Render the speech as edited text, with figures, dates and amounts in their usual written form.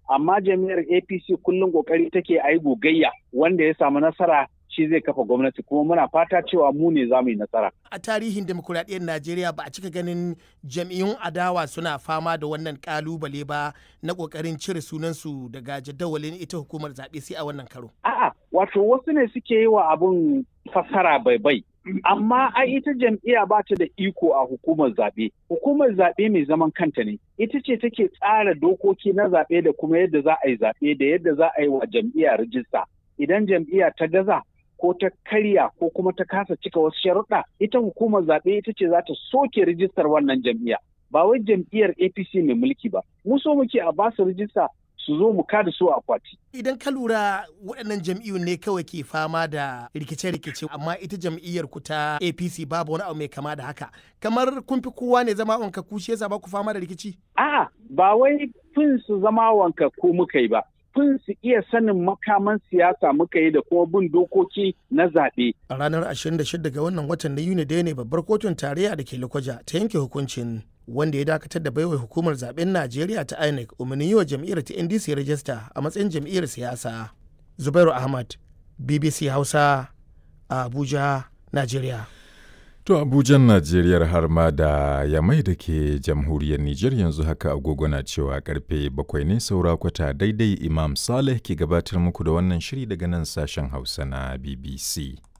amma jam'iyyar APC kullum kokari take ayi gogayya, wanda ya samu nasara shi zai kafa gwamnati, kuma muna fata cewa mu ne za mu yi nasara. A tarihin demokuraɗiyyar Najeriya ba a cika ganin jam'iyyun adawa suna fama da wannan kalubale ba na ƙoƙarin cire sunansu daga jadawalin ita hukumar zaɓe sai a wannan karo. A'a, wato wasu ne suke yi wa abun fassara bai. Amma ai ita jam'iyya ba ta da iko a hukumar zaɓe. Hukumar zaɓe mai zaman kanta ne. Ita ce take tsara dokoki na zaɓe da kuma yadda za a yi zaɓe da yadda za a yi wa jam'iyya rijista. Idan jam'iyya ta gaza ko ta karya ko kuma ta kasa cika wasu sharuɗa, ita hukumar zaɓe ita ce za ta soke rijistar wannan jam'iyya. Ba wai jam'iyyar APC mai mulki ba. Mu so muke a ba su rijista su zo mu kada su a akwati. Idan ka lura waɗannan jam'iyyun ne kawai ke fama da rikice-rikice, amma ita jam'iyyar ku ta APC babu wani abu mai kama da haka. Kamar kun fi kowa ne zama wanka ku shi yasa ba ku fama da rikici? A'a, ba wai fin su zama wanka ku muka yi ba. Fin su iya sanin makaman siyasa muka yi da kuma bin dokoki na zaɓe. A ranar 26 ga wannan watan na Yuni da ne babbar kotun tarayya da ke Lokoja ta yanke hukuncin wanda ya dakatar da baiwa hukumar zaben Najeriya ta INEC umarnin yi wa jam'iyyar ta NDC rajista a matsayin jam'iyyar siyasa. Zubairu Ahmad, BBC Hausa, Abuja, Najeriya. To Abujan Najeriya har ma da Yamai da ke jamhuriyar Nijar yanzu haka agogo na cewa karfe 7 ne saura kwata daidai. Imam Saleh ke gabatar muku da wannan shiri daga nan sashen Hausa na BBC.